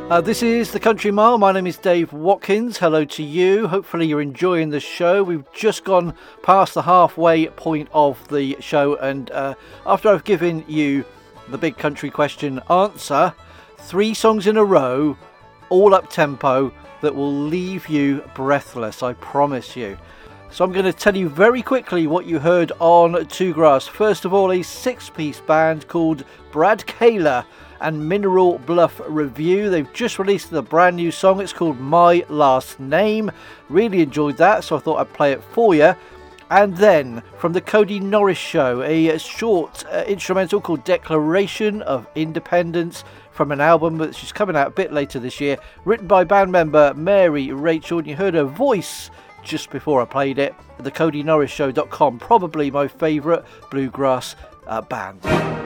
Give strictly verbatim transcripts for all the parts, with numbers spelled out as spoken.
Uh, this is the Country Mile. My name is Dave Watkins. Hello to you. Hopefully you're enjoying the show. We've just gone past the halfway point of the show, and uh, after I've given you the big country question answer, three songs in a row, all up tempo, that will leave you breathless, I promise you. So I'm going to tell you very quickly what you heard on Two Grass. First of all, a six-piece band called Brad Kaler and Mineral Bluff Review. They've just released a brand new song. It's called My Last Name. Really enjoyed that, so I thought I'd play it for you. And then from the Cody Norris Show, a short uh, instrumental called Declaration of Independence from an album that's just coming out a bit later this year, written by band member Mary Rachel, and you heard her voice just before I played it at the cody norris show dot com. Probably my favourite bluegrass uh, band.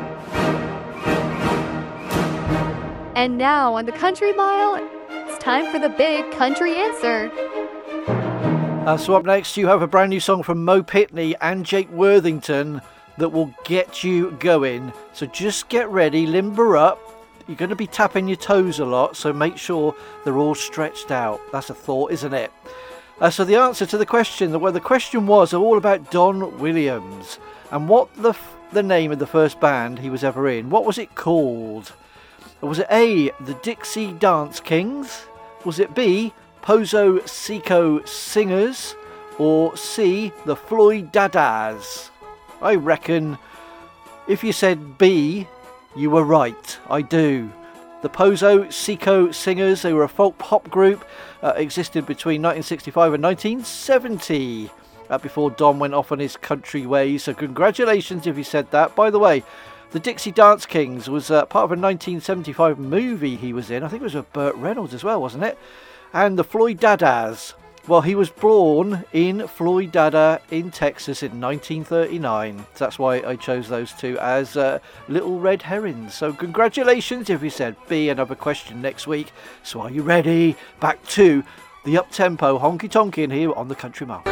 And now on the Country Mile, it's time for the big country answer. Uh, so up next, you have a brand new song from Mo Pitney and Jake Worthington that will get you going. So just get ready, limber up. You're going to be tapping your toes a lot, so make sure they're all stretched out. That's a thought, isn't it? Uh, so the answer to the question, well, the question was all about Don Williams and what the f- the name of the first band he was ever in. What was it called? Was it A, the Dixie Dance Kings? Was it B, Pozo Seco Singers? Or C, the Floyd Dadas? I reckon if you said B, you were right. I do. The Pozo Seco Singers, they were a folk pop group, uh, existed between nineteen sixty-five and nineteen seventy, uh, before Don went off on his country ways. So congratulations if you said that. By the way, the Dixie Dance Kings was uh, part of a nineteen seventy-five movie he was in. I think it was with Burt Reynolds as well, wasn't it? And the Floyd Dadas, well, he was born in Floydada in Texas in nineteen thirty-nine. So that's why I chose those two as uh, little red herrings. So congratulations if you said B. Another question next week. So are you ready? Back to the up-tempo honky-tonkin here on the Country Mile.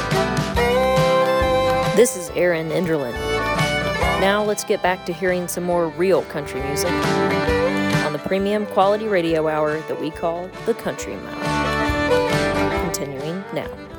This is Aaron Enderlin. Now let's get back to hearing some more real country music on the premium quality radio hour that we call the Country Mile. Continuing now.